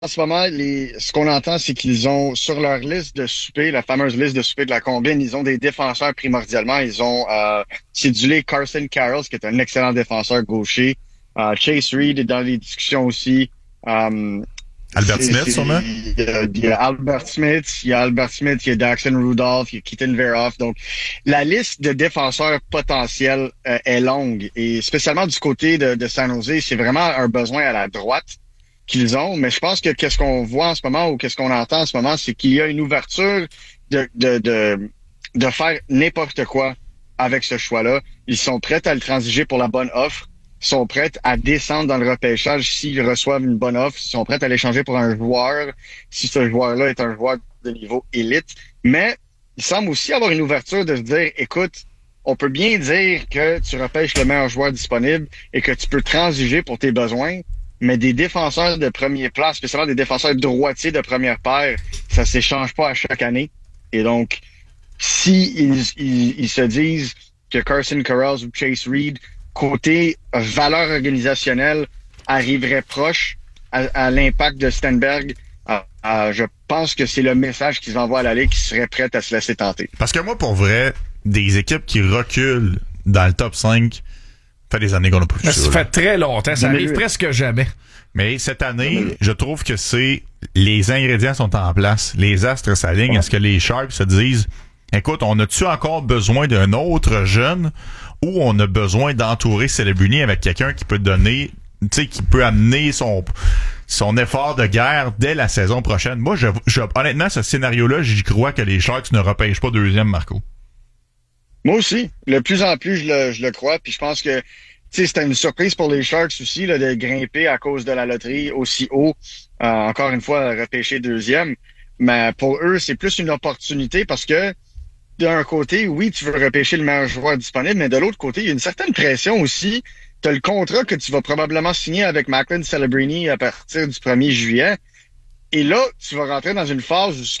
en ce moment, ce qu'on entend, c'est qu'ils ont sur leur liste de souper, la fameuse liste de souper de la combine, ils ont des défenseurs primordialement. Ils ont cédulé Carson Carroll, qui est un excellent défenseur gaucher. Chase Reed est dans les discussions aussi. Euh, Albert Smith, sûrement? Il y a Albert Smith, il y a Daxon Rudolph, il y a Keaton Veroff. Donc, la liste de défenseurs potentiels est longue. Et spécialement du côté de San Jose, c'est vraiment un besoin à la droite qu'ils ont. Mais je pense que qu'est-ce qu'on voit en ce moment ou qu'est-ce qu'on entend en ce moment, c'est qu'il y a une ouverture de faire n'importe quoi avec ce choix-là. Ils sont prêts à le transiger pour la bonne offre. Sont prêtes à descendre dans le repêchage s'ils reçoivent une bonne offre, sont prêtes à l'échanger pour un joueur, si ce joueur-là est un joueur de niveau élite. Mais il semble aussi avoir une ouverture de se dire, écoute, on peut bien dire que tu repêches le meilleur joueur disponible et que tu peux transiger pour tes besoins, mais des défenseurs de premier plan, spécialement des défenseurs droitiers de première paire, ça s'échange pas à chaque année. Et donc, si ils se disent que Carson Carroll ou Chase Reed côté valeur organisationnelle, arriverait proche à l'impact de Stenberg, je pense que c'est le message qu'ils envoient à la Ligue qui serait prête à se laisser tenter. Parce que moi, pour vrai, des équipes qui reculent dans le top 5, ça fait des années qu'on n'a pas vu ça. Ça fait très longtemps, ça arrive presque jamais. Mais cette année, je trouve que les ingrédients sont en place. Les astres s'alignent. Est-ce que les Sharks se disent, écoute, on a-tu encore besoin d'un autre jeune ou on a besoin d'entourer Celebrini avec quelqu'un qui peut donner, tu sais, qui peut amener son effort de guerre dès la saison prochaine. Moi, honnêtement, ce scénario-là, j'y crois que les Sharks ne repêchent pas deuxième, Marco. Moi aussi. De plus en plus, je le crois. Puis je pense que, tu sais, c'était une surprise pour les Sharks aussi, là, de grimper à cause de la loterie aussi haut. Encore une fois, repêcher deuxième. Mais pour eux, c'est plus une opportunité parce que, d'un côté, oui, tu veux repêcher le meilleur joueur disponible, mais de l'autre côté, il y a une certaine pression aussi. Tu as le contrat que tu vas probablement signer avec Macklin Celebrini à partir du 1er juillet. Et là, tu vas rentrer dans une phase où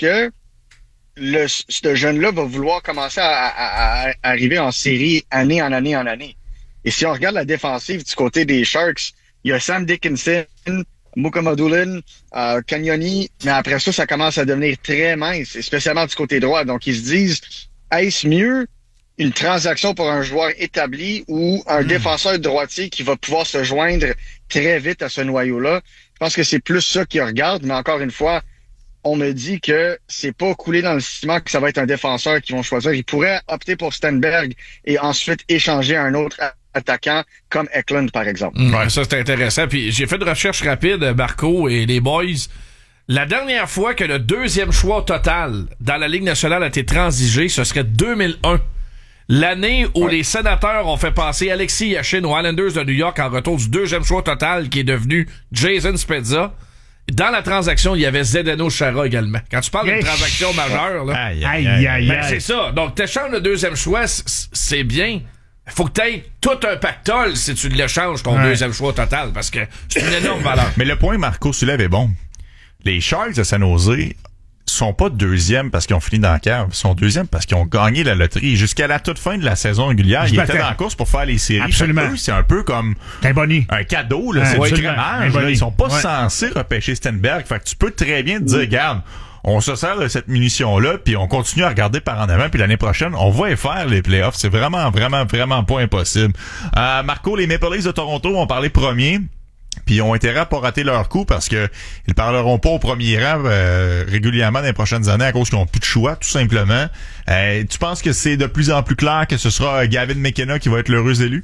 ce jeune-là va vouloir commencer à arriver en série année en année en année. Et si on regarde la défensive du côté des Sharks, il y a Sam Dickinson, Mukamadulin, Cagnoni, mais après ça commence à devenir très mince, spécialement du côté droit. Donc, ils se disent, est-ce mieux une transaction pour un joueur établi ou un défenseur droitier qui va pouvoir se joindre très vite à ce noyau-là? Je pense que c'est plus ça qu'ils regardent, mais encore une fois, on me dit que c'est pas coulé dans le ciment que ça va être un défenseur qu'ils vont choisir. Ils pourraient opter pour Stenberg et ensuite échanger un autre attaquant comme Eklund, par exemple. Ouais, ça c'est intéressant. Puis j'ai fait de recherche rapide, Marco et les boys. La dernière fois que le deuxième choix total dans la Ligue nationale a été transigé, ce serait 2001. L'année où les Sénateurs ont fait passer Alexis Yashin aux Islanders de New York en retour du deuxième choix total qui est devenu Jason Spezza. Dans la transaction, il y avait Zdeno Chara également. Quand tu parles d'une transaction majeure, là, ben, c'est ça. Donc, t'échanges le deuxième choix, c'est bien. Faut que t'aies tout un pactole si tu l'échanges ton deuxième choix total, parce que c'est une énorme valeur. Mais le point, Marco, soulève est bon. Les Sharks de San Jose sont pas deuxièmes parce qu'ils ont fini dans la cave. Ils sont deuxièmes parce qu'ils ont gagné la loterie. Jusqu'à la toute fin de la saison régulière, ils étaient dans la course pour faire les séries. Absolument. Eux, c'est un peu comme un cadeau. Là. C'est du crémage. Ils sont pas censés repêcher Stenberg. Fait que tu peux très bien te dire, regarde, on se sert de cette munition-là, puis on continue à regarder par en avant, puis l'année prochaine, on va y faire les playoffs. C'est vraiment, vraiment, vraiment pas impossible. Marco, les Maple Leafs de Toronto ont parlé premier. Puis ils ont intérêt à pas rater leur coup parce que ils parleront pas au premier rang régulièrement dans les prochaines années à cause qu'ils ont plus de choix, tout simplement. Tu penses que c'est de plus en plus clair que ce sera Gavin McKenna qui va être l'heureux élu?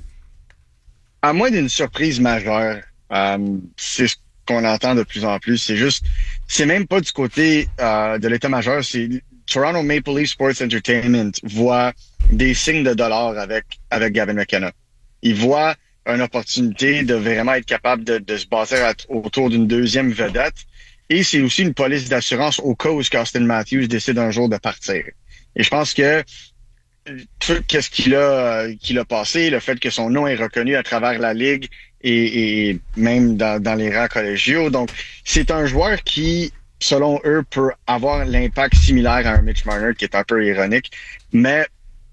À moins d'une surprise majeure, c'est ce qu'on entend de plus en plus. C'est même pas du côté de l'état-major, c'est Toronto Maple Leaf Sports Entertainment voit des signes de dollars avec Gavin McKenna. Ils voient une opportunité de vraiment être capable de se bâtir autour d'une deuxième vedette. Et c'est aussi une police d'assurance au cas où Austin Matthews décide un jour de partir. Et je pense que tout qu'est-ce qu'il a passé, le fait que son nom est reconnu à travers la Ligue et même dans les rangs collégiaux. Donc, c'est un joueur qui, selon eux, peut avoir l'impact similaire à un Mitch Marner, qui est un peu ironique. Mais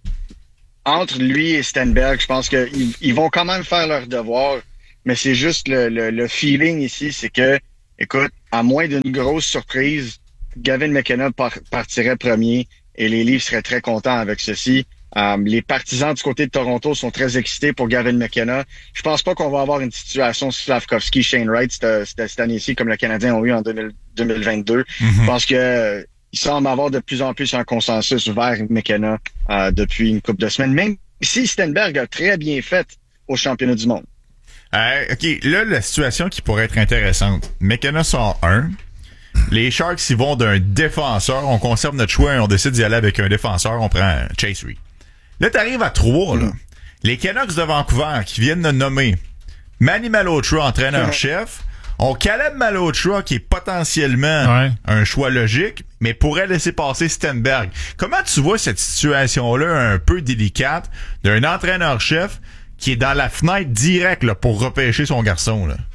entre lui et Stenberg, je pense qu'ils vont quand même faire leur devoir, mais c'est juste le feeling ici, c'est que écoute, à moins d'une grosse surprise, Gavin McKenna partirait premier et les Leafs seraient très contents avec ceci. Les partisans du côté de Toronto sont très excités pour Gavin McKenna. Je pense pas qu'on va avoir une situation Slavkovski, Shane Wright cette année-ci comme le Canadien ont eu en 2022. Je pense que il semble avoir de plus en plus un consensus vers McKenna depuis une couple de semaines, même si Stenberg a très bien fait au championnat du monde. OK, là, la situation qui pourrait être intéressante. McKenna sort 1. Les Sharks, ils vont d'un défenseur. On conserve notre choix et on décide d'y aller avec un défenseur. On prend Chase Reed. Là, t'arrives à 3, là. Les Canucks de Vancouver qui viennent de nommer Manny Malhotra, entraîneur-chef. On Caleb Malhotra, qui est potentiellement un choix logique, mais pourrait laisser passer Stenberg. Comment tu vois cette situation-là un peu délicate d'un entraîneur-chef qui est dans la fenêtre directe là, pour repêcher son garçon, là?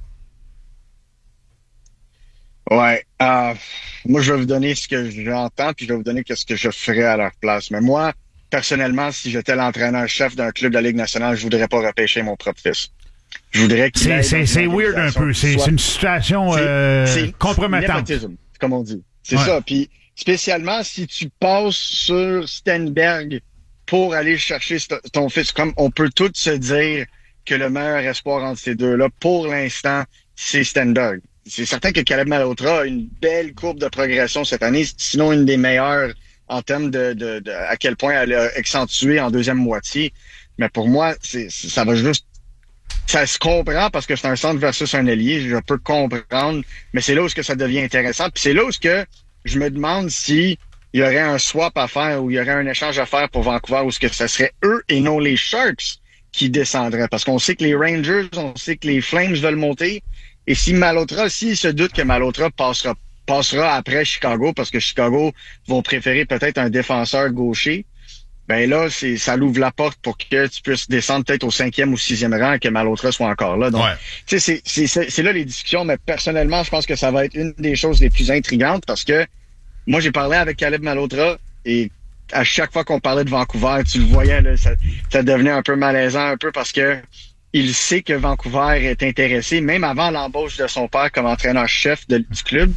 Ouais. Moi, je vais vous donner ce que j'entends, puis je vais vous donner ce que je ferais à leur place. Mais moi, personnellement, si j'étais l'entraîneur-chef d'un club de la Ligue nationale, je voudrais pas repêcher mon propre fils. Je voudrais qu'il c'est weird un peu. C'est une situation compromettante. Comme on dit. C'est ça. Puis spécialement si tu passes sur Stenberg pour aller chercher ton fils, comme on peut tous se dire que le meilleur espoir entre ces deux-là, pour l'instant, c'est Stenberg. C'est certain que Caleb Malhotra a une belle courbe de progression cette année, sinon une des meilleures en termes de à quel point elle a accentué en deuxième moitié. Mais pour moi, ça va juste... Ça se comprend parce que c'est un centre versus un ailier, je peux comprendre, mais c'est là où ça devient intéressant. Puis c'est là où je me demande si il y aurait un swap à faire ou il y aurait un échange à faire pour Vancouver ou ce que ça serait eux et non les Sharks qui descendraient. Parce qu'on sait que les Rangers, on sait que les Flames veulent monter. Et si Malhotra, s'il se doute que Malhotra passera après Chicago, parce que Chicago vont préférer peut-être un défenseur gaucher, ben là, ça l'ouvre la porte pour que tu puisses descendre peut-être au 5e ou 6e rang et que Malhotra soit encore là. Donc, tu sais, c'est là les discussions, mais personnellement, je pense que ça va être une des choses les plus intrigantes parce que moi, j'ai parlé avec Caleb Malhotra et à chaque fois qu'on parlait de Vancouver, tu le voyais, là, ça devenait un peu malaisant, un peu parce que il sait que Vancouver est intéressé, même avant l'embauche de son père comme entraîneur-chef du club.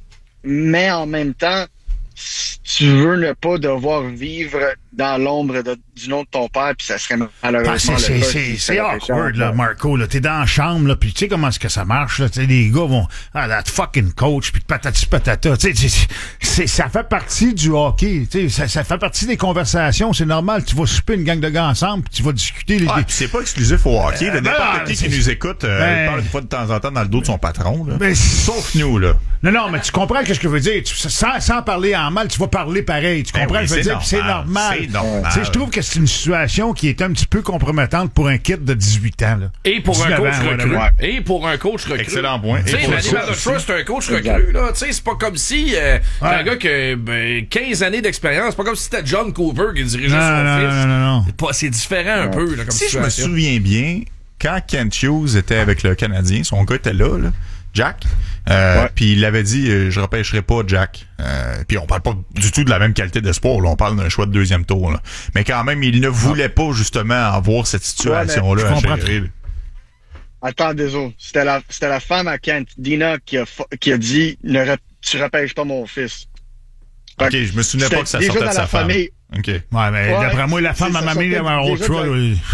Mais en même temps, tu veux ne pas devoir vivre dans l'ombre du nom de ton père, puis ça serait malheureusement c'est awkward, là, Marco. Là, t'es dans la chambre, là, puis tu sais comment est-ce que ça marche. Là, les gars vont that fucking coach, puis patati patata. Ça fait partie du hockey. Ça fait partie des conversations. C'est normal. Tu vas souper une gang de gars ensemble, puis tu vas discuter. C'est pas exclusif au hockey. N'importe qui nous écoute parle une fois de temps en temps dans le dos de son patron. Là. Sauf nous, là. Non, mais tu comprends ce que je veux dire. Sans parler en mal, tu vas parler pareil. Tu comprends ce que je veux dire? C'est normal. Je trouve que c'est une situation qui est un petit peu compromettante pour un kid de 18 ans. Là. Et pour un coach recru. Excellent point. Tu sais, Manny Malhotra, c'est un coach recru. Là. C'est pas comme si un gars qui a 15 années d'expérience, c'est pas comme si c'était John Cooper qui dirigeait son fils. C'est différent un peu là, comme si situation. Je me souviens bien, quand Kent Hughes était avec le Canadien, son gars était là. Jack. Puis il avait dit je repêcherai pas Jack. Puis on parle pas du tout de la même qualité d'espoir, là, on parle d'un choix de deuxième tour. Là. Mais quand même, il ne voulait pas justement avoir cette situation-là à gérer. Attends, désolé. C'était la femme à Kent, Dina, qui a dit tu repêches pas mon fils. OK, je me souvenais pas que ça sortait de sa femme. Famille. OK. Ouais, mais d'après moi, la femme a mamie un autre choix.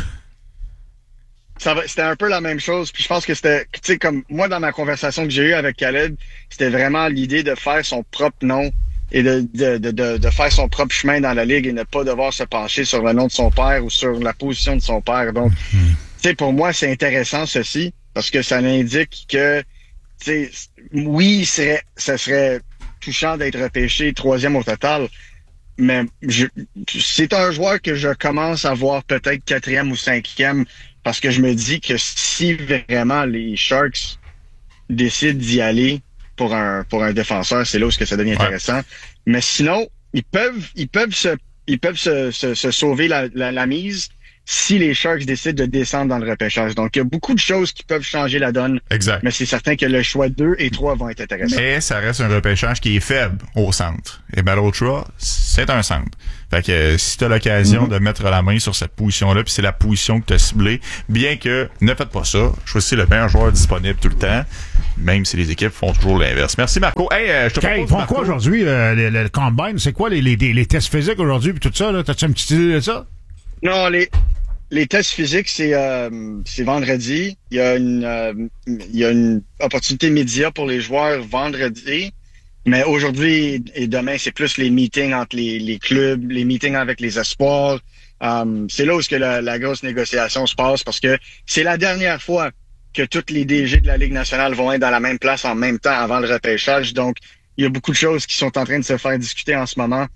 C'était un peu la même chose, puis je pense que c'était, tu sais, comme moi dans ma conversation que j'ai eue avec Caleb, c'était vraiment l'idée de faire son propre nom et de faire son propre chemin dans la ligue et ne pas devoir se pencher sur le nom de son père ou sur la position de son père. Donc, tu sais, pour moi, c'est intéressant ceci parce que ça indique que, tu sais, oui, ça serait touchant d'être repêché 3e au total, mais c'est un joueur que je commence à voir peut-être 4e ou 5e. Parce que je me dis que si vraiment les Sharks décident d'y aller pour un défenseur, c'est là où ça devient intéressant. Mais sinon, ils peuvent se sauver la mise si les Sharks décident de descendre dans le repêchage. Donc, il y a beaucoup de choses qui peuvent changer la donne. Exact. Mais c'est certain que le choix 2 et 3 vont être intéressants. Mais ça reste un repêchage qui est faible au centre. Et Malotra, c'est un centre. Fait que si t'as l'occasion de mettre la main sur cette position-là, puis c'est la position que t'as ciblée, bien que ne faites pas ça, choisissez le meilleur joueur disponible tout le temps, même si les équipes font toujours l'inverse. Merci Marco. Hey, je te propose, ils font Marco, quoi aujourd'hui, le combine? C'est quoi les tests physiques aujourd'hui puis tout ça? Là? T'as-tu une petite idée de ça? Non, les tests physiques, c'est vendredi. Il y a une opportunité média pour les joueurs vendredi. Mais aujourd'hui et demain, c'est plus les meetings entre les clubs, les meetings avec les espoirs. C'est là où est-ce que la grosse négociation se passe parce que c'est la dernière fois que tous les DG de la Ligue nationale vont être dans la même place en même temps avant le repêchage. Donc, il y a beaucoup de choses qui sont en train de se faire discuter en ce moment.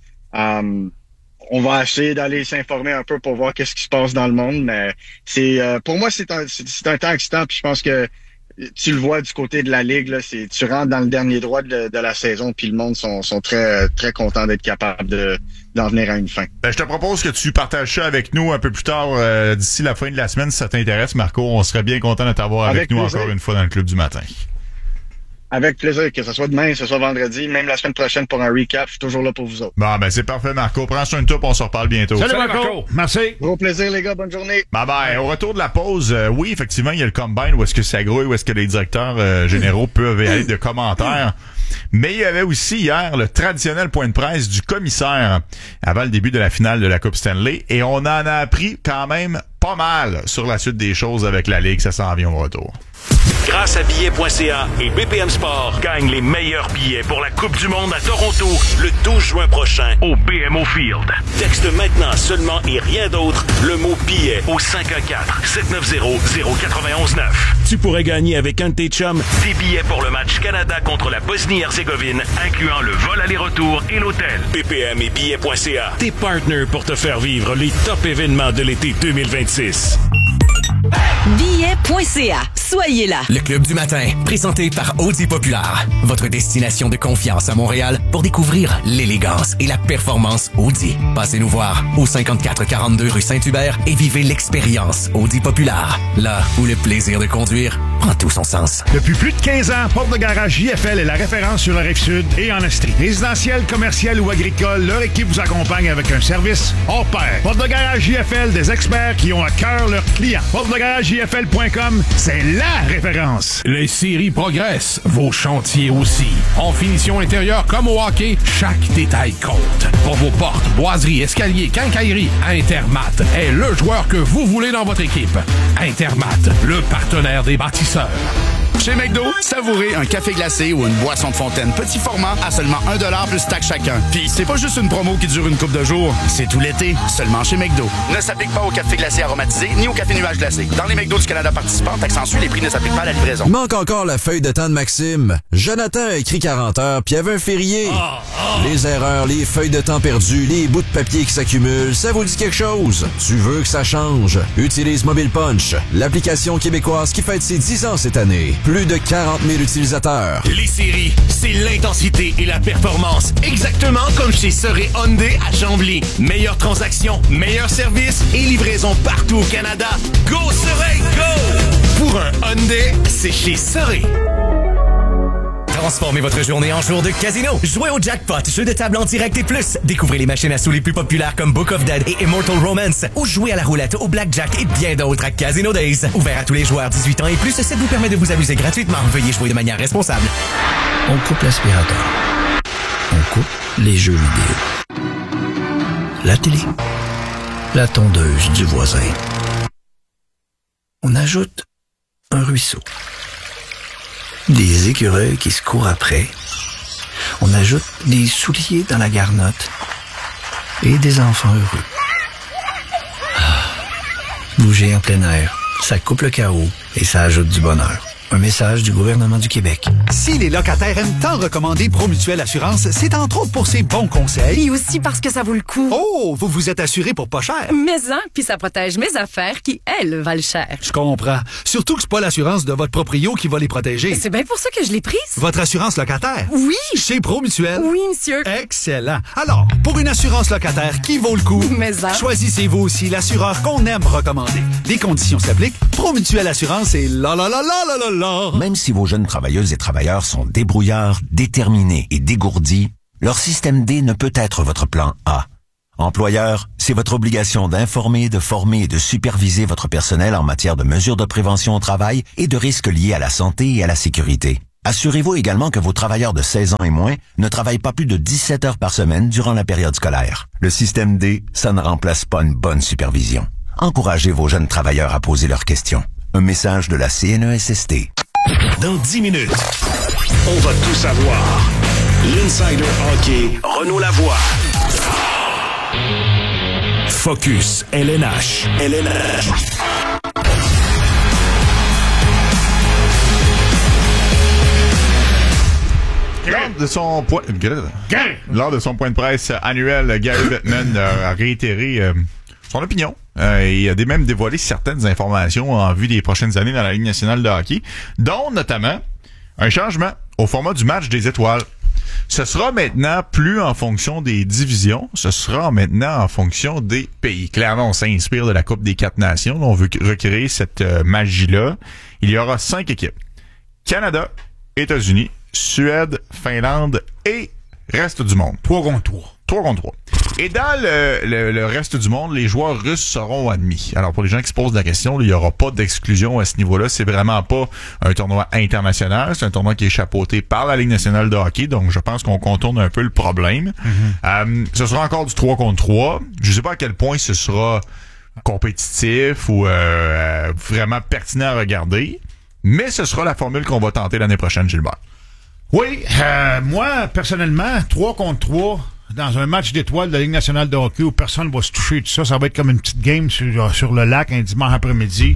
On va essayer d'aller s'informer un peu pour voir qu'est-ce qui se passe dans le monde, mais pour moi c'est un temps excitant. Puis je pense que tu le vois du côté de la Ligue, là, tu rentres dans le dernier droit de la saison, puis le monde sont très très contents d'être capables d'en venir à une fin. Je te propose que tu partages ça avec nous un peu plus tard d'ici la fin de la semaine si ça t'intéresse, Marco. On serait bien content de t'avoir avec nous encore une fois dans le Club du matin. Avec plaisir, que ce soit demain, que ce soit vendredi, même la semaine prochaine pour un recap, je suis toujours là pour vous autres. Bon, c'est parfait, Marco. Prends soin de toi, on se reparle bientôt. Salut Marco. Merci. Gros plaisir, les gars. Bonne journée. Bye. Au retour de la pause, oui, effectivement, il y a le combine où est-ce que ça grouille, où est-ce que les directeurs généraux peuvent aller de commentaires. Mais il y avait aussi hier le traditionnel point de presse du commissaire avant le début de la finale de la Coupe Stanley. Et on en a appris quand même pas mal sur la suite des choses avec la Ligue. Ça s'en vient au retour. Grâce à billets.ca et BPM Sport, gagne les meilleurs billets pour la Coupe du Monde à Toronto le 12 juin prochain au BMO Field. Texte maintenant seulement et rien d'autre le mot billet au 514-790-0919. Tu pourrais gagner avec un de tes chums des billets pour le match Canada contre la Bosnie-Herzégovine, incluant le vol aller-retour et l'hôtel. BPM et billets.ca, tes partners pour te faire vivre les top événements de l'été 2026. Billets.ca. Soyez là. Le Club du matin, présenté par Audi Populaire. Votre destination de confiance à Montréal pour découvrir l'élégance et la performance Audi. Passez nous voir au 5442 rue Saint-Hubert et vivez l'expérience Audi Populaire. Là où le plaisir de conduire prend tout son sens. Depuis plus de 15 ans, Porte de Garage JFL est la référence sur la Rive-Sud et en Estrie. Résidentiel, commercial ou agricole, leur équipe vous accompagne avec un service hors pair. Porte de Garage JFL, des experts qui ont à cœur leurs clients. PorteDeGarageJFL.com, c'est la référence. Les séries progressent, vos chantiers aussi. En finition intérieure comme au hockey, chaque détail compte. Pour vos portes, boiseries, escaliers, quincailleries, Intermat est le joueur que vous voulez dans votre équipe. Intermat, le partenaire des bâtisseurs. Chez McDo, savourez un café glacé ou une boisson de fontaine petit format à seulement 1$ plus taxe chacun. Puis c'est pas juste une promo qui dure une couple de jours, c'est tout l'été, seulement chez McDo. Ne s'applique pas au café glacé aromatisé ni au café nuage glacé. Dans les McDo du Canada participants, taxe en suit, les prix ne s'appliquent pas à la livraison. Manque encore la feuille de temps de Maxime. Jonathan a écrit 40 heures, puis il y avait un férié. Les erreurs, les feuilles de temps perdues, les bouts de papier qui s'accumulent, ça vous dit quelque chose? Tu veux que ça change? Utilise Mobile Punch, l'application québécoise qui fête ses 10 ans cette année. Plus de 40 000 utilisateurs. Les séries, c'est l'intensité et la performance. Exactement comme chez Soré Hyundai à Chambly. Meilleure transaction, meilleur service et livraison partout au Canada. Go Soré, go! Pour un Hyundai, c'est chez Soré. Transformez votre journée en jour de casino. Jouez au jackpot, jeu de table en direct et plus. Découvrez les machines à sous les plus populaires comme Book of Dead et Immortal Romance. Ou jouez à la roulette, au blackjack et bien d'autres à Casino Days. Ouvert à tous les joueurs 18 ans et plus, ça vous permet de vous amuser gratuitement. Veuillez jouer de manière responsable. On coupe l'aspirateur. On coupe les jeux vidéo. La télé. La tondeuse du voisin. On ajoute un ruisseau. Des écureuils qui se courent après. On ajoute des souliers dans la garnotte. Et des enfants heureux. Bouger en plein air, ça coupe le chaos et ça ajoute du bonheur. Un message du gouvernement du Québec. Si les locataires aiment tant recommander Promutuelle Assurance, c'est entre autres pour ses bons conseils. Et aussi parce que ça vaut le coup. Oh, vous vous êtes assuré pour pas cher. Puis ça protège mes affaires qui, elles, valent cher. Je comprends. Surtout que c'est pas l'assurance de votre proprio qui va les protéger. C'est bien pour ça que je l'ai prise. Votre assurance locataire? Oui. Chez Promutuelle? Oui, monsieur. Excellent. Alors, pour une assurance locataire qui vaut le coup, choisissez-vous aussi l'assureur qu'on aime recommander. Les conditions s'appliquent. Promutuelle Assurance et la. Même si vos jeunes travailleuses et travailleurs sont débrouillards, déterminés et dégourdis, leur système D ne peut être votre plan A. Employeur, c'est votre obligation d'informer, de former et de superviser votre personnel en matière de mesures de prévention au travail et de risques liés à la santé et à la sécurité. Assurez-vous également que vos travailleurs de 16 ans et moins ne travaillent pas plus de 17 heures par semaine durant la période scolaire. Le système D, ça ne remplace pas une bonne supervision. Encouragez vos jeunes travailleurs à poser leurs questions. Un message de la CNESST. Dans 10 minutes, on va tout savoir. L'Insider Hockey, Renaud Lavoie. Focus, LNH. Lors de son point de presse annuel, Gary Bettman a réitéré son opinion. Il a même dévoilé certaines informations en vue des prochaines années dans la Ligue nationale de hockey, dont notamment un changement au format du match des étoiles. Ce sera maintenant plus en fonction des divisions, ce sera maintenant en fonction des pays. Clairement, on s'inspire de la Coupe des 4 Nations. On veut recréer cette magie-là. Il y aura 5 équipes. Canada, États-Unis, Suède, Finlande et reste du monde. 3 contre 3. 3 contre 3. Et dans le reste du monde, les joueurs russes seront admis. Alors, pour les gens qui se posent la question, il n'y aura pas d'exclusion à ce niveau-là. C'est vraiment pas un tournoi international. C'est un tournoi qui est chapeauté par la Ligue nationale de hockey. Donc, je pense qu'on contourne un peu le problème. Ce sera encore du 3 contre 3. Je sais pas à quel point ce sera compétitif ou vraiment pertinent à regarder. Mais ce sera la formule qu'on va tenter l'année prochaine, Gilbert. Oui, moi, personnellement, 3 contre 3, dans un match d'étoiles de la Ligue nationale de hockey où personne ne va se toucher, tout ça, ça va être comme une petite game sur le lac un dimanche après-midi.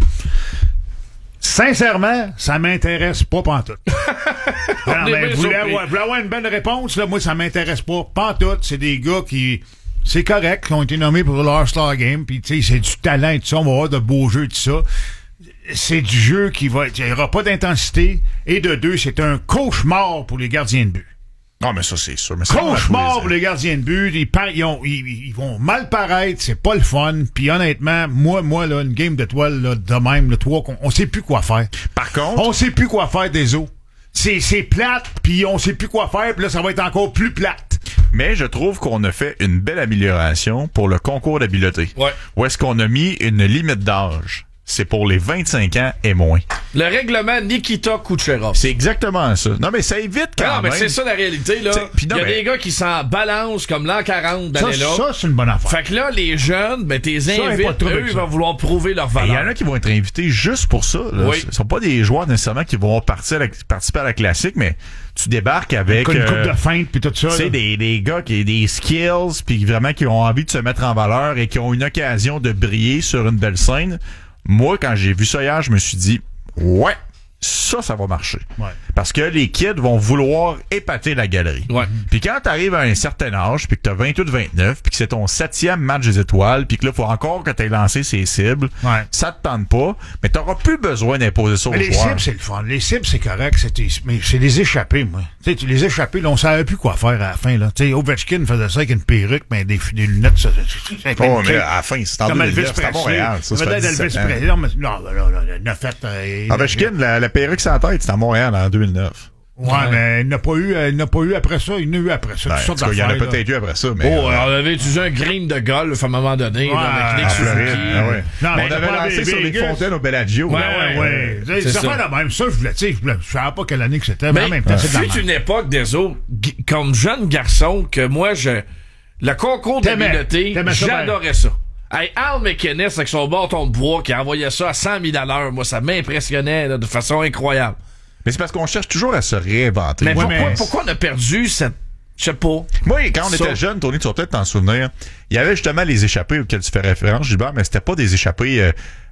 Sincèrement, ça m'intéresse pas pantoute. Vous voulez avoir une bonne réponse, là, moi, ça m'intéresse pas pantoute. C'est des gars qui... C'est correct, qui ont été nommés pour l'All-Star Game, puis tu sais, c'est du talent et tout ça, on va avoir de beaux jeux et tout ça. C'est du jeu qui va... Il n'y aura pas d'intensité. Et de 2, c'est un cauchemar pour les gardiens de but. Non, mais ça, c'est sûr. Mais cauchemar pour les gardiens de but. Ils vont mal paraître. C'est pas le fun. Puis honnêtement, moi là, une game d'étoiles là, de même, le 3, on sait plus quoi faire. Par contre... On sait plus quoi faire des eaux. C'est plate, puis on sait plus quoi faire. Puis là, ça va être encore plus plate. Mais je trouve qu'on a fait une belle amélioration pour le concours d'habileté. Ouais. Où est-ce qu'on a mis une limite d'âge? C'est pour les 25 ans et moins. Le règlement Nikita Kucherov. C'est exactement ça. Non, mais ça évite quand même. Mais c'est ça la réalité, là. Il y a des gars qui s'en balancent comme l'an 40 d'année-là. Ça, c'est une bonne affaire. Fait que là, les jeunes, t'es invites, eux, ils vont vouloir prouver leur valeur. Il y en a qui vont être invités juste pour ça. Oui. Ce sont pas des joueurs nécessairement qui vont participer à la classique, mais tu débarques avec... Une coupe de feinte puis tout ça. Tu sais, des gars qui ont des skills puis vraiment qui ont envie de se mettre en valeur et qui ont une occasion de briller sur une belle scène. Moi, quand j'ai vu ça hier, je me suis dit, ouais, ça va marcher. Ouais. Parce que les kids vont vouloir épater la galerie. Ouais. Puis quand t'arrives à un certain âge, puis que t'as 28-29, puis que c'est ton 7e match des étoiles, puis que là, faut encore que t'aies lancé ses cibles, ça te tente pas, mais t'auras plus besoin d'imposer ça aux joueurs. Les cibles, c'est le fun. Les cibles, c'est correct. Mais c'est les échappés, moi. Tu sais, les échappés, là, on savait plus quoi faire à la fin, là. Tu sais, Ovechkin faisait ça avec une perruque, mais des lunettes, ça. Oh, mais à la fin, c'est en 2009, c'est à Montréal. Ça fait 17 ans. Ovechkin, la perruque sur la tête, c'était à Montréal en 2009. Ouais, mais il n'a pas eu après ça. Il n'a eu après ça. Il y en a peut-être eu après ça. Mais on avait utilisé un green de golf à un moment donné. Avec Nick Suzuki. Non, on avait lancé sur les fontaines au Bellagio. Ouais. Ça fait la même. Ça, je savais pas quelle année que c'était, mais en même temps, c'est de la fut une époque des autres, comme jeune garçon, que moi, le concours d'habileté, j'adorais ça. Hey, Al McInnes avec son bâton de bois qui envoyait ça à 100 000 à l'heure, moi, ça m'impressionnait là, de façon incroyable. Mais c'est parce qu'on cherche toujours à se réinventer. Mais pourquoi on a perdu cette... Je sais pas. Moi, quand on était jeune, Tony, tu vas peut-être t'en souvenir, il y avait justement les échappées auxquelles tu fais référence, Gilbert, mais c'était pas des échappées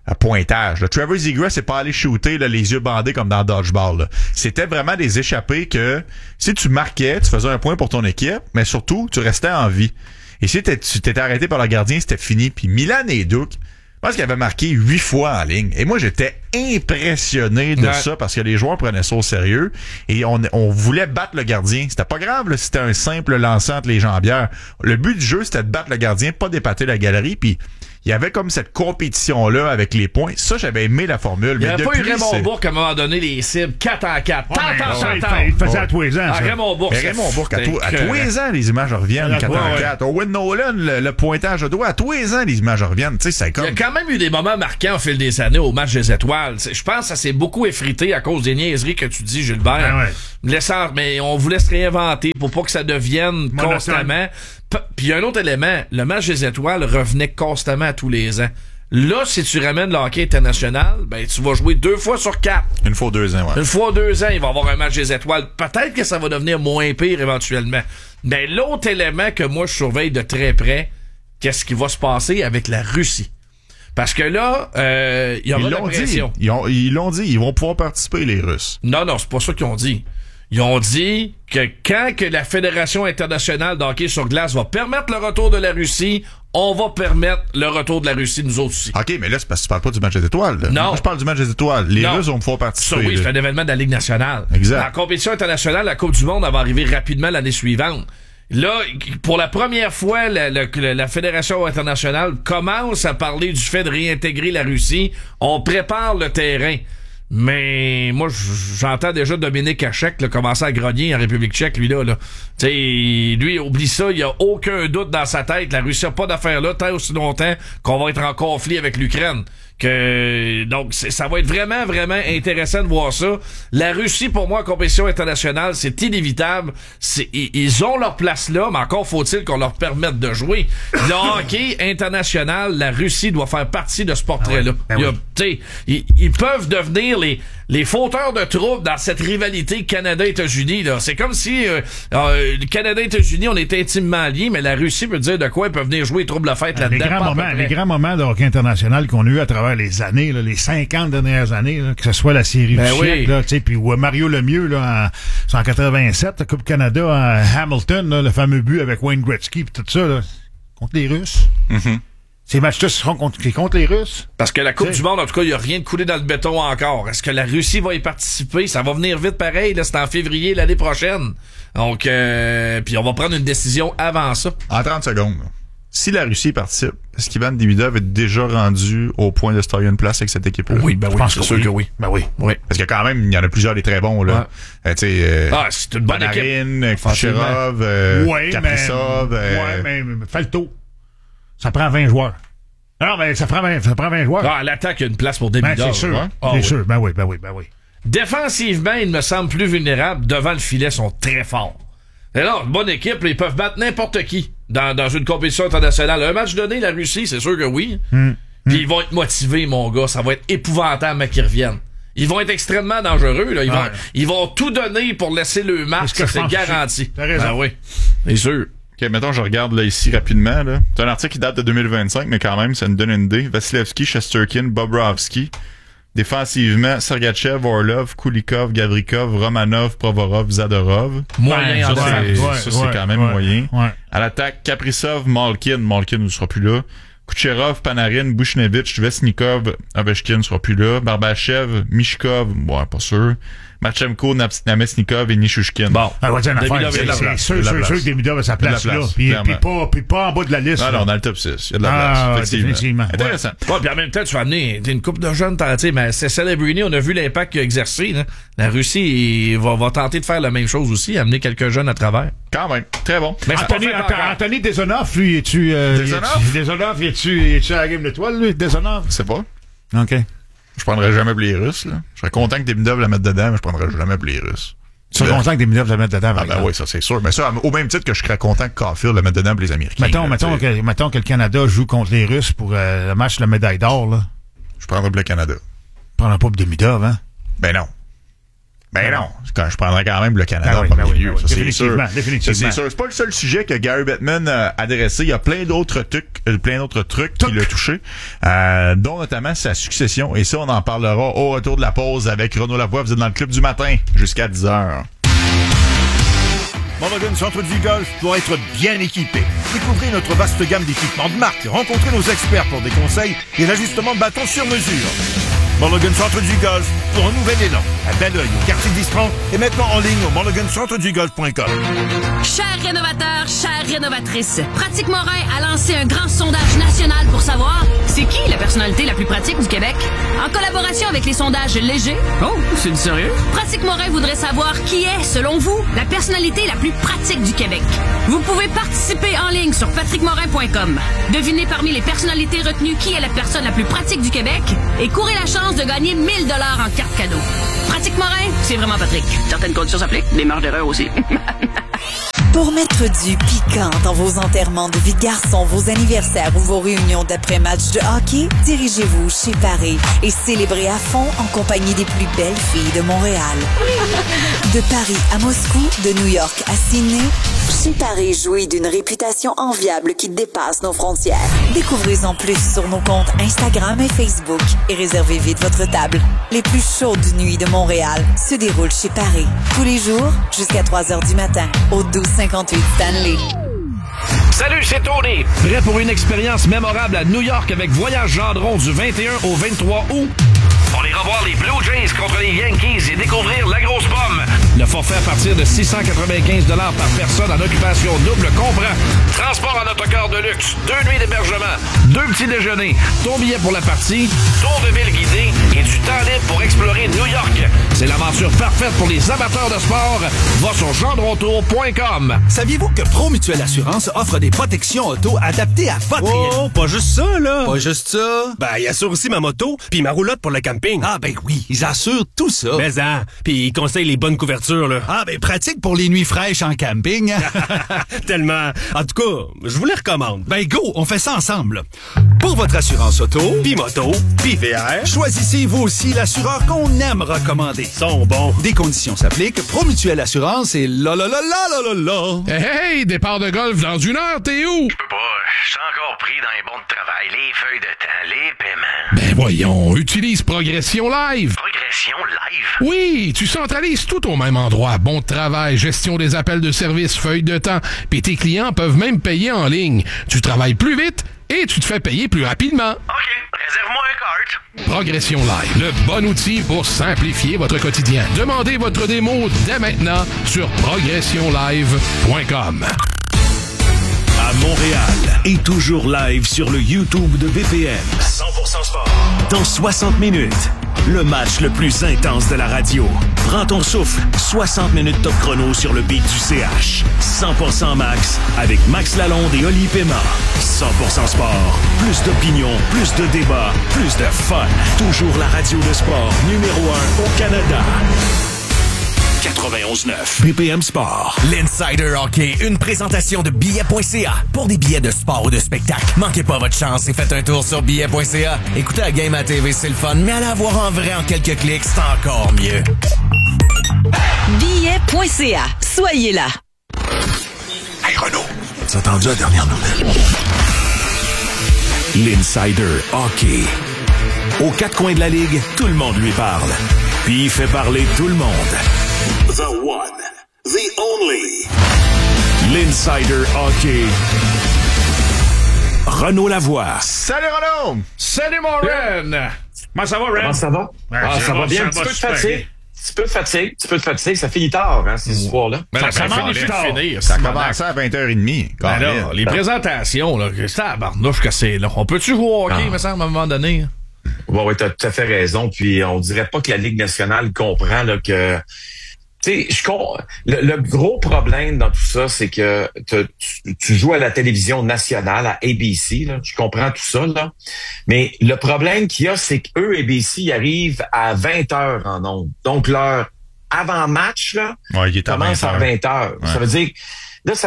à pointage. Là. Trevor Zegras c'est pas allé shooter là, les yeux bandés comme dans Dodgeball. Là. C'était vraiment des échappées que si tu marquais, tu faisais un point pour ton équipe, mais surtout, tu restais en vie. Et si tu t'étais arrêté par le gardien, c'était fini. Puis Milan Hejduk, je pense qu'il avait marqué 8 fois en ligne. Et moi, j'étais impressionné de ça parce que les joueurs prenaient ça au sérieux et on voulait battre le gardien. C'était pas grave là, c'était un simple lancer entre les jambières. Le but du jeu, c'était de battre le gardien, pas d'épater la galerie. Puis il y avait comme cette compétition-là avec les points. Ça, j'avais aimé la formule. Il n'y avait pas eu Raymond Bourque à un moment donné, les cibles 4 en 4. Il faisait à tous les ans. Raymond Bourque. Raymond Bourque, à tous les ans, les images reviennent 4 en 4. Owen Nolan, le pointage de doigt, à tous les ans, les images reviennent. Tu sais, c'est comme... Il y a quand même eu des moments marquants au fil des années au match des étoiles. Je pense que ça s'est beaucoup effrité à cause des niaiseries que tu dis, Gilbert. Mais on voulait se réinventer pour pas que ça devienne constamment. Puis il y a un autre élément, le match des étoiles revenait constamment à tous les ans. Là, si tu ramènes le hockey international, ben tu vas jouer 2 fois sur 4. Une fois 2 ans, ouais. Une fois 2 ans, il va y avoir un match des étoiles. Peut-être que ça va devenir moins pire éventuellement. Mais l'autre élément que moi je surveille de très près, qu'est-ce qui va se passer avec la Russie? Parce que là, il y aura la pression. Ils l'ont dit, ils vont pouvoir participer, les Russes. Non, c'est pas ça qu'ils ont dit. Ils ont dit que quand que la Fédération internationale de hockey sur glace va permettre le retour de la Russie, on va permettre le retour de la Russie, nous autres aussi. OK, mais là, c'est parce que tu parles pas du match des étoiles. Là. Non. Moi, je parle du match des étoiles. Les Russes vont pouvoir participer. Ça, oui, c'est un événement de la Ligue nationale. Exact. La compétition internationale, la Coupe du monde, elle va arriver rapidement l'année suivante. Là, pour la première fois, la Fédération internationale commence à parler du fait de réintégrer la Russie. On prépare le terrain. Mais moi, j'entends déjà Dominique Hachek là, commencer à grogner en République tchèque, lui là. Tu sais, lui, oublie ça, il y a aucun doute dans sa tête. La Russie n'a pas d'affaire là tant aussi longtemps qu'on va être en conflit avec l'Ukraine. Donc, ça va être vraiment, vraiment intéressant de voir ça. La Russie, pour moi, en compétition internationale, c'est inévitable. Ils ont leur place là, mais encore faut-il qu'on leur permette de jouer. Le hockey international, la Russie doit faire partie de ce portrait-là. Ils peuvent devenir les fauteurs de troubles dans cette rivalité Canada-États-Unis. Là. C'est comme si le Canada et États-Unis, on était intimement liés, mais la Russie peut dire de quoi ils peuvent venir jouer trouble la fête là-dedans. Les grands moments de hockey international qu'on a eu à travers les années, là, les 50 dernières années, là, que ce soit la série du siècle, puis Mario Lemieux là, en 87, la Coupe Canada à Hamilton, là, le fameux but avec Wayne Gretzky, puis tout ça, là, contre les Russes. Mm-hmm. Ces matchs-là seront contre les Russes. Parce que la Coupe du monde, en tout cas, il n'y a rien de coulé dans le béton encore. Est-ce que la Russie va y participer? Ça va venir vite pareil, là, c'est en février l'année prochaine. Donc, puis on va prendre une décision avant ça. En 30 secondes. Si la Russie participe, est-ce qu'Ivan Demidov est déjà rendu au point de se tailler une place avec cette équipe-là? Oui, je pense que oui. Ben oui. Parce que quand même, il y en a plusieurs des très bons, là. Ouais. C'est une bonne Panarin, équipe. Kucherov, Kaprizov. Mais Falto. Ça prend 20 joueurs. Non, mais ça prend 20 joueurs. À l'attaque, il y a une place pour Demidov. C'est sûr. C'est sûr. Ben oui. Défensivement, il me semble plus vulnérable. Devant le filet, ils sont très forts. Et là, une bonne équipe, là, ils peuvent battre n'importe qui dans une compétition internationale. Un match donné, la Russie, c'est sûr que oui. Puis ils vont être motivés, mon gars. Ça va être épouvantable qu'ils reviennent. Ils vont être extrêmement dangereux. Là. Ils vont tout donner pour laisser le match, c'est garanti. T'as raison. Ah oui, c'est sûr. OK, mettons, je regarde là ici rapidement. Là. C'est un article qui date de 2025, mais quand même, ça nous donne une idée. Vasilevski, Shesterkin, Bobrovsky. Défensivement, Sergachev, Orlov, Kulikov, Gavrikov, Romanov, Provorov, Zadorov. Moyen, ça, c'est quand même moyen. Ouais. À l'attaque, Kaprizov, Malkin. Malkin ne sera plus là. Kucherov, Panarin, Bushnevich, Vesnikov, Ovechkin ne sera plus là. Barbachev, Mishkov, pas sûr. Marchenko, Namestnikov et Nishushkin. Bon, on va dire une affaire. C'est sûr que Demidov a sa place là. Puis pas en bas de la liste. Non, dans le top 6. Il y a de la place. Effectivement. Intéressant. Puis en même temps, tu vas amener une couple de jeunes, mais c'est Celebrini, on a vu l'impact qu'il a exercé. Là. La Russie va tenter de faire la même chose aussi, amener quelques jeunes à travers. Quand même. Très bon. Mais Anthony Desonov, lui, es-tu à la game d'étoiles, lui, Desonov? Je sais pas. OK. Je prendrais jamais pour les Russes, là. Je serais content que Demidov la mette dedans, mais je prendrais jamais pour les Russes. Tu serais content que Demidov la mette dedans, ben oui, ça, c'est sûr. Mais ça, au même titre que je serais content que Caulfield la mette dedans pour les Américains. Mettons que le Canada joue contre les Russes pour le match de la médaille d'or, là. Je prendrais pour le Canada. Tu prendrais pas pour Demidov, hein? Ben non. Ben non, je prendrais quand même le Canada en premier lieu. Ça, c'est sûr. Définitivement. C'est sûr. C'est pas le seul sujet que Gary Bettman a adressé. Il y a plein d'autres trucs qui l'ont touché, dont notamment sa succession. Et ça, on en parlera au retour de la pause avec Renaud Lavoie. Vous êtes dans le club du matin jusqu'à 10h. Mulligan Centre-Ville Golf pour être bien équipé. Découvrez notre vaste gamme d'équipements de marque. Rencontrez nos experts pour des conseils et l'ajustement de bâton sur mesure. Mulligan Centre-Ville Golf pour un nouvel élan. À Belleuil, au quartier d'Istran et maintenant en ligne au mulligancentre-du-golf.com. Chers rénovateurs, chères rénovatrices, Pratique Morin a lancé un grand sondage national pour savoir c'est qui la personnalité la plus pratique du Québec. En collaboration avec les sondages légers. Oh, c'est du sérieux? Pratique Morin voudrait savoir qui est, selon vous, la personnalité la plus pratique du Québec. Vous pouvez participer en ligne sur patrickmorin.com. Devinez parmi les personnalités retenues qui est la personne la plus pratique du Québec et courez la chance de gagner 1000 $ en carte cadeau. Pratique Morin, c'est vraiment Patrick. Certaines conditions s'appliquent, des marges d'erreur aussi. Pour mettre du piquant dans vos enterrements de vie de garçon, vos anniversaires ou vos réunions d'après-match de hockey, dirigez-vous chez Paris et célébrez à fond en compagnie des plus belles filles de Montréal. De Paris à Moscou, de New York à Sydney, chez Paris jouit d'une réputation enviable qui dépasse nos frontières. Découvrez-en plus sur nos comptes Instagram et Facebook et réservez vite votre table. Les plus chaudes nuits de Montréal se déroulent chez Paris. Tous les jours, jusqu'à 3h du matin, au 1258 Stanley. Salut, c'est Tony. Prêt pour une expérience mémorable à New York avec Voyage Gendron du 21 au 23 août? On ira voir les Blue Jays contre les Yankees et découvrir la grosse pomme. Le forfait à partir de 695 $ par personne en occupation double comprend transport en autocar de luxe, 2 nuits d'hébergement, 2 petits déjeuners, ton billet pour la partie, tour de ville guidé et du temps libre pour explorer New York. C'est l'aventure parfaite pour les amateurs de sport. Va sur gendrontour.com. Saviez-vous que Promutuelle Assurance offre des protections auto adaptées à votre réalité? Oh, pas juste ça, là. Pas juste ça. Ben, ils assurent aussi ma moto puis ma roulotte pour le camping. Ah, ben oui, ils assurent tout ça. Mais puis ils conseillent les bonnes couvertures, là. Ah, ben pratique pour les nuits fraîches en camping. Tellement. En tout cas, je vous les recommande. Ben go, on fait ça ensemble. Pour votre assurance auto, puis moto, puis VR, choisissez vous aussi l'assureur qu'on aime recommander. Ils sont bons. Des conditions s'appliquent. Promutuelle Assurance et la. Hey, départ de golf dans 1 heure, t'es où? Je peux pas, je suis encore pris dans les bons de travail, les feuilles de temps, les paiements. Ben voyons, utilise Progression Live. Progression Live? Oui, tu centralises tout au même endroit. Bon de travail, gestion des appels de service, feuilles de temps, puis tes clients peuvent même payer en ligne. Tu travailles plus vite et tu te fais payer plus rapidement. OK, réserve-moi un cart. Progression Live, le bon outil pour simplifier votre quotidien. Demandez votre démo dès maintenant sur progressionlive.com. À Montréal et toujours live sur le YouTube de BPM. 100% sport. Dans 60 minutes, le match le plus intense de la radio. Prends ton souffle, 60 minutes top chrono sur le beat du CH. 100% Max avec Max Lalonde et Oli Pema. 100% sport, plus d'opinion, plus de débats, plus de fun. Toujours la radio de sport numéro 1 au Canada. 91.9 BPM Sport. L'Insider Hockey, une présentation de billets.ca. Pour des billets de sport ou de spectacle, manquez pas votre chance et faites un tour sur billets.ca. Écoutez la game à TV, c'est le fun, mais allez la voir en vrai en quelques clics, c'est encore mieux. Billets.ca. Soyez là. Hey Renaud, t'as entendu la dernière nouvelle? L'Insider Hockey. Aux 4 coins de la ligue, tout le monde lui parle. Puis il fait parler tout le monde. The one, the only. L'Insider Hockey. Renaud Lavoie. Salut Renaud! Salut mon Ren! Comment ça va, Ren? Comment ça va? Ça va bien. Un petit peu de fatigue. Ça finit tard, hein, ces soirs-là. Ça a commencé à 20h30. Ben là, les présentations, là, c'est à barnouche que c'est, là. On peut-tu jouer au hockey, me semble, à un moment donné? Oui, t'as tout à fait raison. Puis on dirait pas que la Ligue nationale comprend là, que... Tu sais, le gros problème dans tout ça, c'est que tu joues à la télévision nationale, à ABC, là, je comprends tout ça, là. Mais le problème qu'il y a, c'est qu'eux, ABC, ils arrivent à 20h en ondes. Donc, leur avant-match, là, il est commence à 20h. Ouais. Ça veut dire, là, ça nous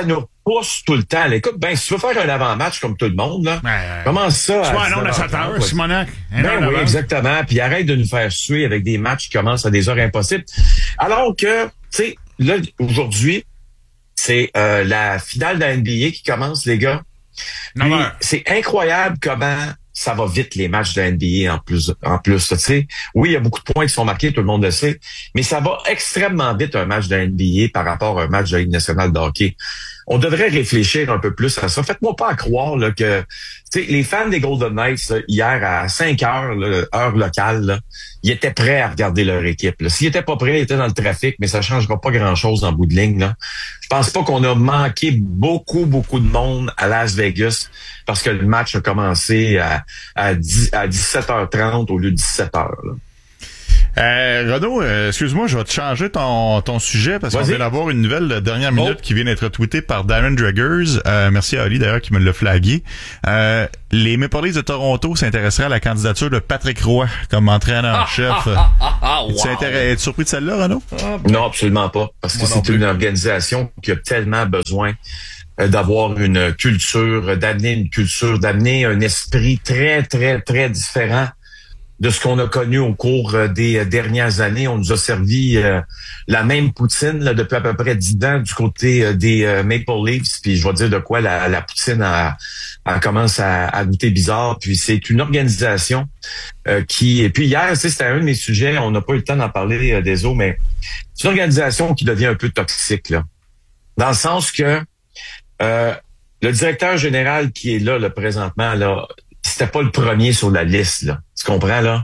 pousse tout le temps. Là, écoute, si tu veux faire un avant-match comme tout le monde, là, commence ça à... Soit un nombre de 7 heures, Simonac. Oui, exactement. Puis arrête de nous faire suer avec des matchs qui commencent à des heures impossibles. Alors que, tu sais, là, aujourd'hui, c'est la finale de la NBA qui commence, les gars. Puis, c'est incroyable comment ça va vite, les matchs de la NBA en plus, tu sais. Oui, il y a beaucoup de points qui sont marqués, tout le monde le sait, mais ça va extrêmement vite, un match de la NBA par rapport à un match de la Ligue nationale de hockey. On devrait réfléchir un peu plus à ça. Faites-moi pas croire là, que les fans des Golden Knights, là, hier à 5 heures, là, heure locale, là, ils étaient prêts à regarder leur équipe. Là. S'ils étaient pas prêts, ils étaient dans le trafic, mais ça changera pas grand-chose en bout de ligne. Là. Je pense pas qu'on a manqué beaucoup de monde à Las Vegas parce que le match a commencé à 17h30 au lieu de 17h. Là. Renaud, excuse-moi, je vais te changer ton sujet parce qu'on vient d'avoir une nouvelle de dernière minute qui vient d'être tweetée par Darren Draggers. Merci à Ali d'ailleurs qui me l'a flagué. Les Maple Leafs de Toronto s'intéresseraient à la candidature de Patrick Roy comme entraîneur-chef. Es-tu surpris de celle-là, Renaud? Non, absolument pas. Parce que c'est une organisation qui a tellement besoin d'avoir une culture, d'amener un esprit très, très, très différent de ce qu'on a connu au cours des dernières années. On nous a servi la même poutine là, depuis à peu près 10 ans du côté des Maple Leafs. Puis je vais dire de quoi la poutine commence à goûter bizarre. Puis c'est une organisation qui... Et puis hier, c'était un de mes sujets, on n'a pas eu le temps d'en parler des autres, mais c'est une organisation qui devient un peu toxique, là. Dans le sens que le directeur général qui est là présentement, là, c'était pas le premier sur la liste, là. Tu comprends, là?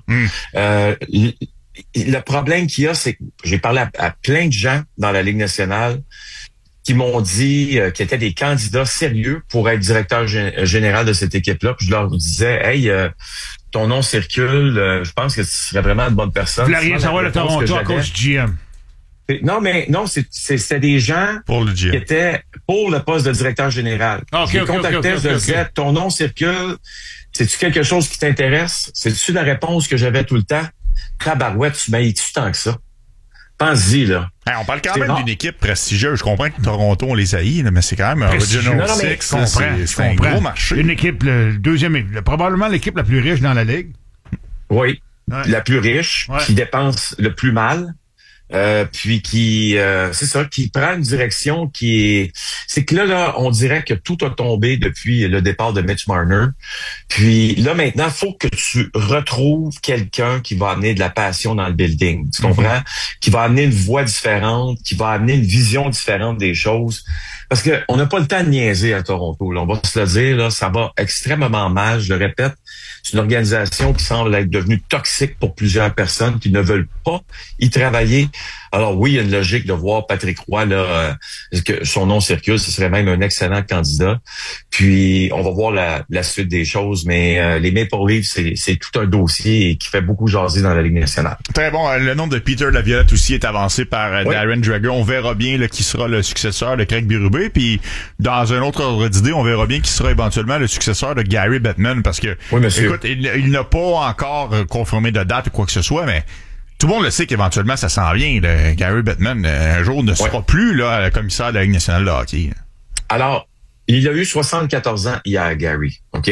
Le problème qu'il y a, c'est que j'ai parlé à plein de gens dans la Ligue nationale qui m'ont dit qu'ils étaient des candidats sérieux pour être directeur général de cette équipe-là. Puis je leur disais, hey, ton nom circule, je pense que tu serais vraiment une bonne personne. Vous voulez rien savoir de Toronto à cause du GM. Non, c'était des gens qui étaient pour le poste de directeur général. Je les contactais, je leur disais, ton nom circule, c'est-tu quelque chose qui t'intéresse? C'est-tu la réponse que j'avais tout le temps? Tabarouette, tu m'haïs-tu tant que ça? Pense-y, là. Hey, on parle quand même d'une équipe prestigieuse. Je comprends que Toronto, on les haït, là, mais c'est quand même un Original Six. C'est un gros marché. Une équipe, probablement l'équipe la plus riche dans la Ligue. Oui, la plus riche, qui dépense le plus mal. Puis qui prend une direction c'est que là, on dirait que tout a tombé depuis le départ de Mitch Marner. Puis là, maintenant, faut que tu retrouves quelqu'un qui va amener de la passion dans le building. Tu comprends? Qui va amener une voix différente, qui va amener une vision différente des choses. Parce que on n'a pas le temps de niaiser à Toronto, là. On va se le dire, là, ça va extrêmement mal, je le répète. C'est une organisation qui semble être devenue toxique pour plusieurs personnes qui ne veulent pas y travailler. Alors oui, il y a une logique de voir Patrick Roy, là, que son nom circule, ce serait même un excellent candidat. Puis on va voir la suite des choses, mais les Maple Leafs, c'est tout un dossier qui fait beaucoup jaser dans la Ligue nationale. Très bon. Le nom de Peter Laviolette aussi est avancé par Darren Drager. On verra bien là, qui sera le successeur de Craig Berube. Puis dans un autre ordre d'idée, on verra bien qui sera éventuellement le successeur de Gary Bettman, parce que écoute, il n'a pas encore confirmé de date ou quoi que ce soit, mais tout le monde le sait qu'éventuellement ça s'en vient. Gary Bettman un jour ne sera plus là commissaire de la Ligue nationale de hockey. Alors, il a eu 74 ans hier, Gary, OK?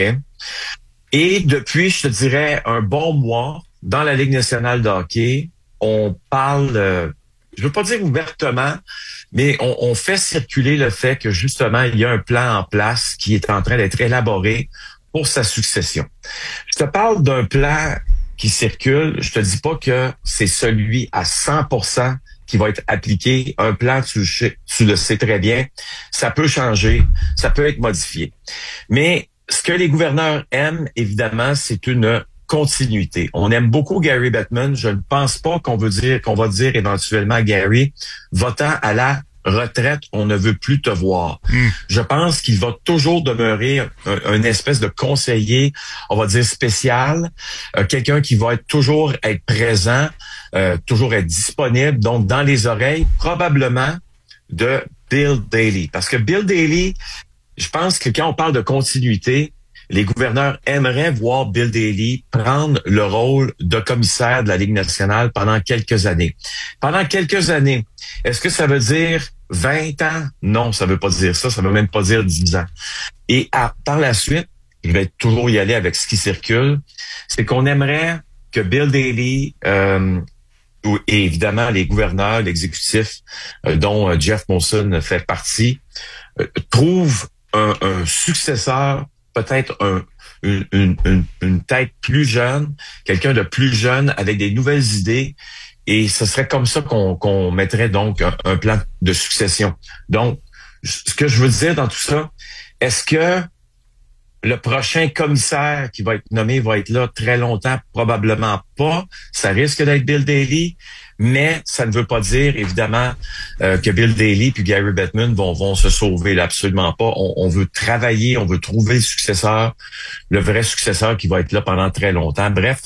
Et depuis, je te dirais, un bon mois, dans la Ligue nationale de hockey, on parle, je veux pas dire ouvertement, mais on fait circuler le fait que justement, il y a un plan en place qui est en train d'être élaboré pour sa succession. Je te parle d'un plan qui circule. Je te dis pas que c'est celui à 100% qui va être appliqué. Un plan, tu le sais très bien, ça peut changer, ça peut être modifié. Mais ce que les gouverneurs aiment, évidemment, c'est une continuité. On aime beaucoup Gary Bettman. Je ne pense pas qu'on va dire éventuellement à Gary, va-t'en à la retraite, on ne veut plus te voir. Je pense qu'il va toujours demeurer un espèce de conseiller, on va dire spécial, quelqu'un qui va toujours être présent, toujours être disponible, donc dans les oreilles, probablement de Bill Daly. Parce que Bill Daly, je pense que quand on parle de continuité, les gouverneurs aimeraient voir Bill Daly prendre le rôle de commissaire de la Ligue nationale pendant quelques années. Pendant quelques années, est-ce que ça veut dire 20 ans? Non, ça veut pas dire ça. Ça veut même pas dire 10 ans. Et par la suite, je vais toujours y aller avec ce qui circule, c'est qu'on aimerait que Bill Daly et évidemment les gouverneurs, l'exécutif dont Jeff Molson fait partie, trouvent un successeur, peut-être une tête plus jeune, quelqu'un de plus jeune avec des nouvelles idées, et ce serait comme ça qu'on mettrait donc un plan de succession. Donc, ce que je veux dire dans tout ça, est-ce que le prochain commissaire qui va être nommé va être là très longtemps? Probablement pas. Ça risque d'être Bill Daly, mais ça ne veut pas dire, évidemment, que Bill Daly puis Gary Bettman vont se sauver. Là, absolument pas. On veut travailler, on veut trouver le successeur, le vrai successeur qui va être là pendant très longtemps. Bref,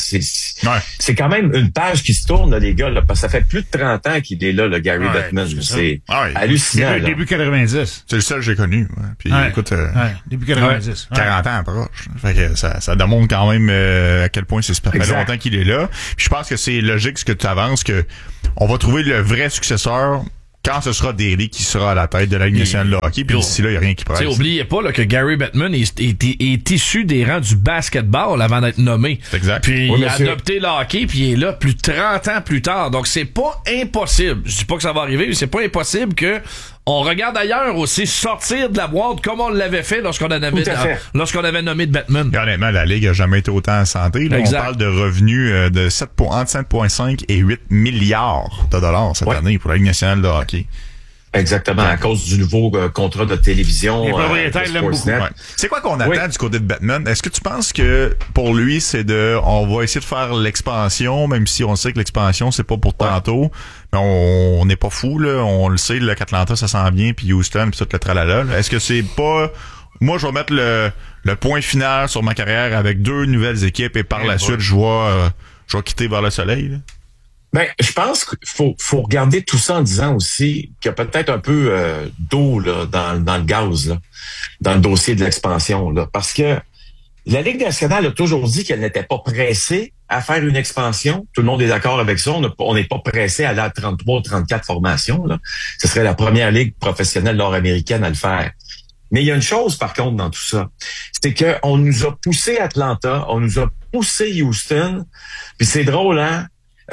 c'est quand même une page qui se tourne, là, les gars, là, parce que ça fait plus de 30 ans qu'il est là, le Gary Bettman. C'est hallucinant. Début 90. C'est le seul que j'ai connu. Ouais. Puis écoute, début 90. 40 ans proche. Fait que ça démontre quand même à quel point ça fait longtemps qu'il est là. Puis je pense que c'est logique ce que tu avances, que on va trouver le vrai successeur quand ce sera Daly qui sera à la tête de la Ligue nationale de hockey, puis d'ici là, il n'y a rien qui presse. Oubliez pas là, que Gary Bettman est issu des rangs du basketball avant d'être nommé. C'est exact. Puis il a adopté le hockey, puis il est là plus de 30 ans plus tard. Donc c'est pas impossible. Je dis pas que ça va arriver, mais c'est pas impossible que on regarde ailleurs aussi sortir de la boîte comme on l'avait fait lorsqu'on avait nommé de Bettman. Et honnêtement, la Ligue a jamais été autant en santé. Là, on parle de revenus de entre 7,5 et 8 milliards de dollars cette année pour la Ligue nationale de hockey. Exactement, à cause du nouveau contrat de télévision. Les propriétaires l'aiment beaucoup. Ouais. C'est quoi qu'on attend du côté de Bettman? Est-ce que tu penses que pour lui, c'est on va essayer de faire l'expansion, même si on sait que l'expansion, c'est pas pour tantôt, mais on n'est pas fou, là. On le sait, qu'Atlanta, ça sent bien, puis Houston, puis tout le tralala. Est-ce que c'est pas... Moi, je vais mettre le point final sur ma carrière avec 2 nouvelles équipes et par la suite, je vais quitter vers le soleil, là? Ben, je pense qu'il faut regarder tout ça en disant aussi qu'il y a peut-être un peu d'eau là dans le gaz, là, dans le dossier de l'expansion, là, parce que la Ligue nationale a toujours dit qu'elle n'était pas pressée à faire une expansion. Tout le monde est d'accord avec ça. On n'est pas pressé à aller à 33 ou 34 formations, là. Ce serait la première ligue professionnelle nord-américaine à le faire. Mais il y a une chose, par contre, dans tout ça, c'est que on nous a poussé Atlanta, on nous a poussé Houston, puis c'est drôle, hein?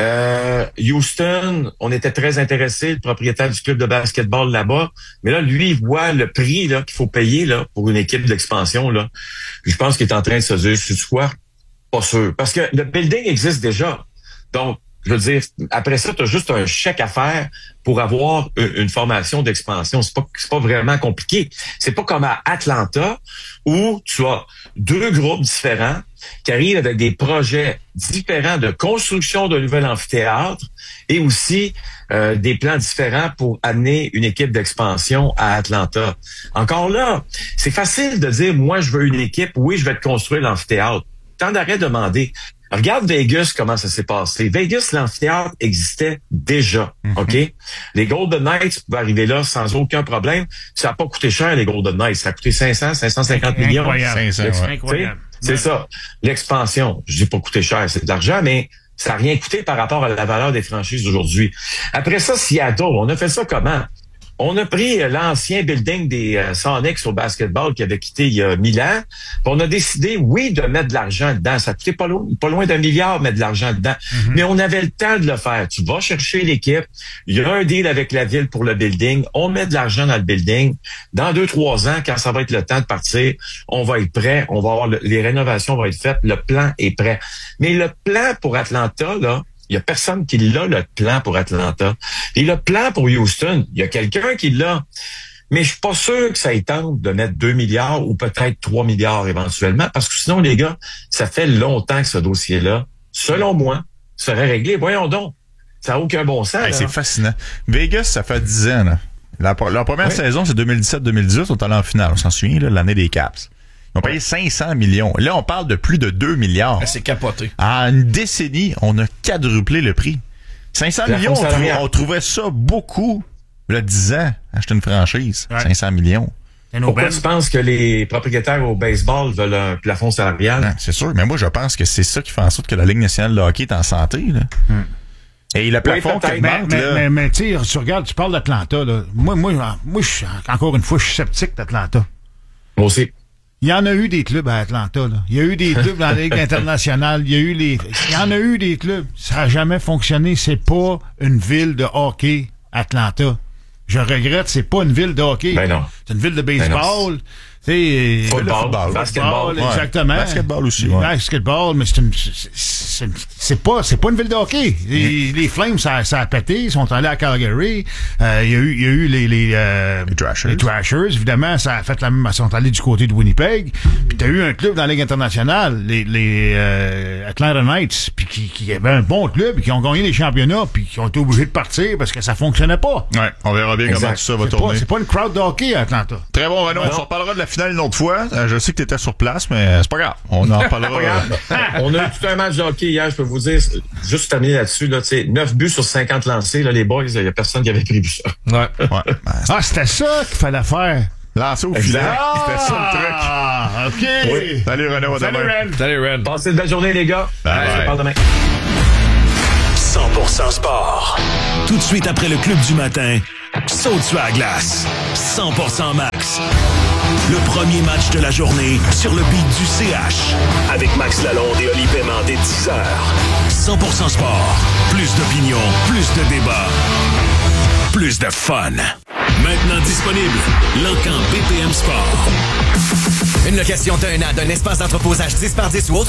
Houston, on était très intéressés, le propriétaire du club de basketball là-bas, mais là, lui, il voit le prix là qu'il faut payer là pour une équipe d'expansion là. Puis je pense qu'il est en train de se dire, c'est quoi? Pas sûr, parce que le building existe déjà. Donc, je veux dire, après ça, tu as juste un chèque à faire pour avoir une formation d'expansion. C'est pas vraiment compliqué. C'est pas comme à Atlanta où tu as 2 groupes différents qui arrivent avec des projets différents de construction de nouvel amphithéâtre et aussi des plans différents pour amener une équipe d'expansion à Atlanta. Encore là, c'est facile de dire, moi, je veux une équipe, oui, je vais te construire l'amphithéâtre. Tant d'arrêt demander. Regarde Vegas, comment ça s'est passé. Vegas, l'amphithéâtre existait déjà, OK? Les Golden Knights pouvaient arriver là sans aucun problème. Ça n'a pas coûté cher, les Golden Knights. Ça a coûté 550 millions. Incroyable. C'est ça. L'expansion, je dis pas coûté cher, c'est de l'argent, mais ça n'a rien coûté par rapport à la valeur des franchises d'aujourd'hui. Après ça, Seattle, on a fait ça comment? On a pris l'ancien building des Sonics au basketball qui avait quitté il y a 1000 ans. On a décidé, oui, de mettre de l'argent dedans. Ça coûtait pas loin d'1 milliard mettre de l'argent dedans. Mais on avait le temps de le faire. Tu vas chercher l'équipe. Il y a un deal avec la ville pour le building. On met de l'argent dans le building. Dans 2-3 ans, quand ça va être le temps de partir, on va être prêt. On va avoir les rénovations vont être faites. Le plan est prêt. Mais le plan pour Atlanta, là, il y a personne qui l'a, le plan pour Atlanta. Et le plan pour Houston, il y a quelqu'un qui l'a. Mais je suis pas sûr que ça y tente de mettre 2 milliards ou peut-être 3 milliards éventuellement, parce que sinon, les gars, ça fait longtemps que ce dossier-là, selon moi, serait réglé. Voyons donc. Ça n'a aucun bon sens. Hey, c'est fascinant. Vegas, ça fait 10 ans. Là. Leur première saison, c'est 2017-2018. On est allé en finale. On s'en souvient, là, l'année des Caps. Ils ont payé 500 millions. Là, on parle de plus de 2 milliards. C'est capoté. En une décennie, on a quadruplé le prix. 500 millions, on trouvait ça beaucoup. Là, 10 ans, acheter une franchise. 500 millions. Pourquoi tu penses que les propriétaires au baseball veulent un plafond salarial? Non, c'est sûr, mais moi, je pense que c'est ça qui fait en sorte que la Ligue nationale de hockey est en santé, là. Et le plafond qui augmente, mais tu sais, tu regardes, tu parles d'Atlanta, là. Moi, encore une fois, je suis sceptique d'Atlanta. Moi aussi. Il y en a eu des clubs à Atlanta, là. Il y a eu des clubs dans la Ligue internationale. Il y en a eu des clubs. Ça n'a jamais fonctionné. C'est pas une ville de hockey, Atlanta. Je regrette, c'est pas une ville de hockey. Ben non. C'est une ville de baseball. C'est football, basketball, exactement. Basketball aussi. Basketball, mais c'est pas une ville de hockey. Les Flames, ça a pété. Ils sont allés à Calgary. Il y a eu les Thrashers. Les Thrashers, évidemment, ça a fait la même. Ils sont allés du côté de Winnipeg. Puis t'as eu un club dans la Ligue internationale, les Atlanta Knights, puis qui avait un bon club, et qui ont gagné les championnats, puis qui ont été obligés de partir parce que ça fonctionnait pas. Ouais, on verra bien comment tout ça va tourner. C'est pas une crowd de hockey à Atlanta. Très bon, Renaud. On s'en reparlera de la finale une autre fois. Je sais que t'étais sur place, mais c'est pas grave. On en reparlera. On a eu tout un match de hockey hier, je peux vous dire, juste terminer là-dessus, là, 9 buts sur 50 lancés, là, les boys, il y a personne qui avait prévu ça. C'était ça qu'il fallait faire. Lancer au filet. C'était ça le truc. OK. Oui. Salut Renaud, Salut Ren. Passez une belle journée, les gars. Bye. On se parle demain. 100% sport. Tout de suite après le club du matin, saute sur la glace. 100% max. Le premier match de la journée sur le beat du CH. Avec Max Lalonde et Oli Paiement dès 10h. 100% sport. Plus d'opinion, plus de débat, plus de fun. Maintenant disponible, L'Encan BPM Sport. Une location d'un an d'un espace d'entreposage 10 par 10 ou autre